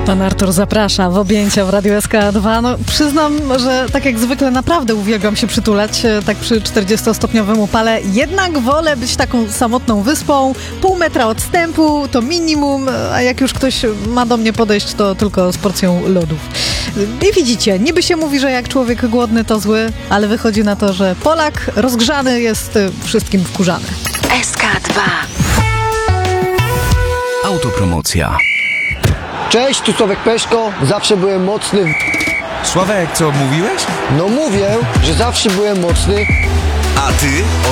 Pan Artur zaprasza w objęcia w Radiu SK2. No, przyznam, że tak jak zwykle naprawdę uwielbiam się przytulać, tak przy 40-stopniowym upale. Jednak wolę być taką samotną wyspą. Pół metra odstępu to minimum, a jak już ktoś ma do mnie podejść, to tylko z porcją lodów. I widzicie, niby się mówi, że jak człowiek głodny to zły, ale wychodzi na to, że Polak rozgrzany jest wszystkim wkurzany. SK2. Autopromocja. Cześć, tu Sławek Peszko. Zawsze byłem mocny. Sławek, co mówiłeś? No mówię, że zawsze byłem mocny. A ty?